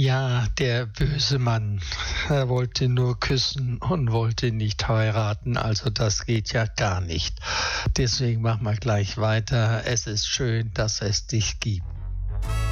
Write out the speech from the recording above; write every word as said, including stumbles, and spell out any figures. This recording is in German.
Ja, der böse Mann, er wollte nur küssen und wollte nicht heiraten, also das geht ja gar nicht. Deswegen machen wir gleich weiter. Es ist schön, dass es dich gibt.